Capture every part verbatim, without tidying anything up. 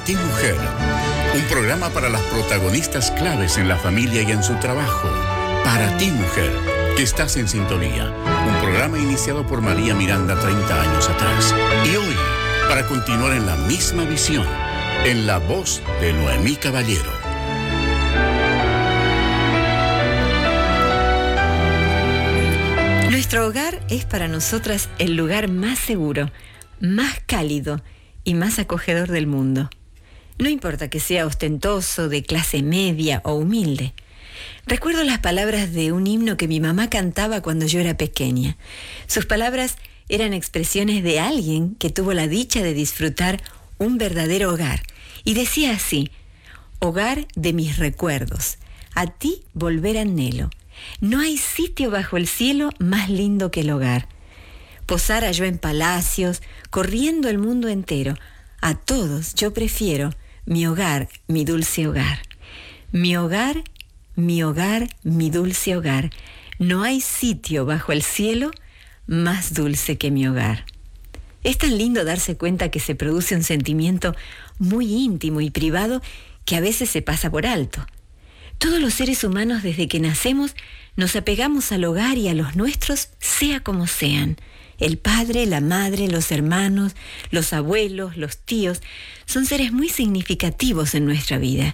ti, mujer. Un programa para las protagonistas claves en la familia y en su trabajo. Para ti, mujer, que estás en sintonía. Un programa iniciado por María Miranda treinta años atrás. Y hoy, para continuar en la misma visión, en la voz de Noemí Caballero. Nuestro hogar es para nosotras el lugar más seguro, más cálido y más acogedor del mundo. No importa que sea ostentoso, de clase media o humilde. Recuerdo las palabras de un himno que mi mamá cantaba cuando yo era pequeña. Sus palabras eran expresiones de alguien que tuvo la dicha de disfrutar un verdadero hogar. Y decía así: hogar de mis recuerdos, a ti volver anhelo. No hay sitio bajo el cielo más lindo que el hogar. Posara yo en palacios, corriendo el mundo entero. A todos yo prefiero mi hogar, mi dulce hogar. Mi hogar, mi hogar, mi dulce hogar. No hay sitio bajo el cielo más dulce que mi hogar. Es tan lindo darse cuenta que se produce un sentimiento muy íntimo y privado que a veces se pasa por alto. Todos los seres humanos, desde que nacemos, nos apegamos al hogar y a los nuestros, sea como sean. El padre, la madre, los hermanos, los abuelos, los tíos, son seres muy significativos en nuestra vida.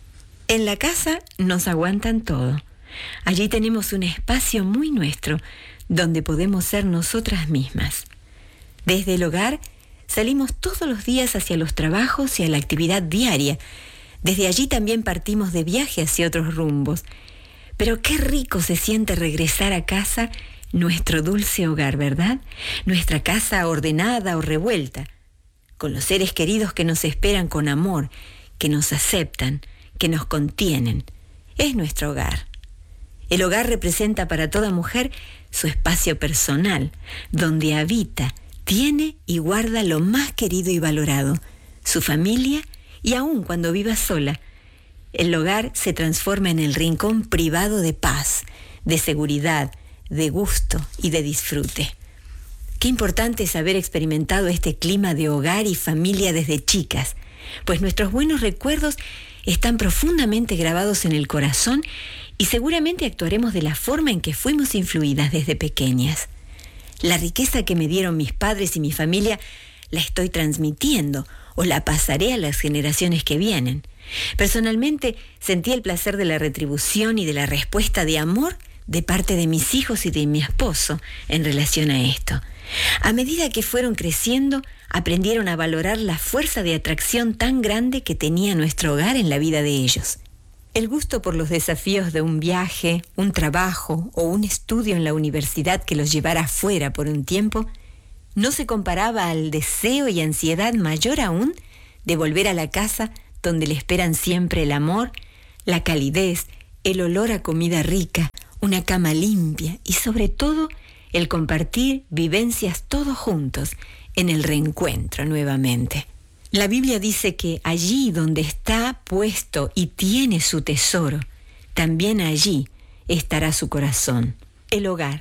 En la casa nos aguantan todo. Allí tenemos un espacio muy nuestro, donde podemos ser nosotras mismas. Desde el hogar salimos todos los días hacia los trabajos y a la actividad diaria. Desde allí también partimos de viaje hacia otros rumbos. Pero qué rico se siente regresar a casa, nuestro dulce hogar, ¿verdad? Nuestra casa ordenada o revuelta, con los seres queridos que nos esperan con amor, que nos aceptan, que nos contienen. Es nuestro hogar. El hogar representa para toda mujer su espacio personal, donde habita, tiene y guarda lo más querido y valorado, su familia. Y aun cuando viva sola, el hogar se transforma en el rincón privado de paz, de seguridad, de gusto y de disfrute. Qué importante es haber experimentado este clima de hogar y familia desde chicas, pues nuestros buenos recuerdos están profundamente grabados en el corazón y seguramente actuaremos de la forma en que fuimos influidas desde pequeñas. La riqueza que me dieron mis padres y mi familia la estoy transmitiendo o la pasaré a las generaciones que vienen. Personalmente, sentí el placer de la retribución y de la respuesta de amor de parte de mis hijos y de mi esposo en relación a esto. A medida que fueron creciendo, aprendieron a valorar la fuerza de atracción tan grande que tenía nuestro hogar en la vida de ellos. El gusto por los desafíos de un viaje, un trabajo o un estudio en la universidad que los llevara afuera por un tiempo no se comparaba al deseo y ansiedad mayor aún de volver a la casa donde le esperan siempre el amor, la calidez, el olor a comida rica, una cama limpia y sobre todo el compartir vivencias todos juntos en el reencuentro nuevamente. La Biblia dice que allí donde está puesto y tiene su tesoro, también allí estará su corazón. El hogar,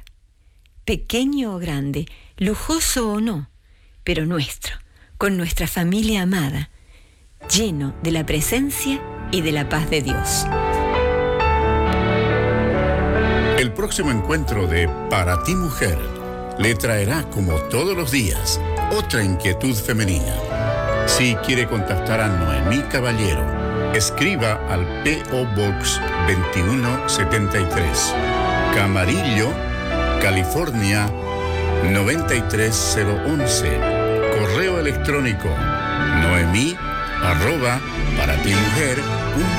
pequeño o grande, lujoso o no, pero nuestro, con nuestra familia amada, lleno de la presencia y de la paz de Dios. El próximo encuentro de Para ti, mujer le traerá, como todos los días, otra inquietud femenina. Si quiere contactar a Noemí Caballero, escriba al P O Box veintiuno setenta y tres, Camarillo, California noventa y tres cero once. Correo electrónico noemí arroba para ti mujer punto com.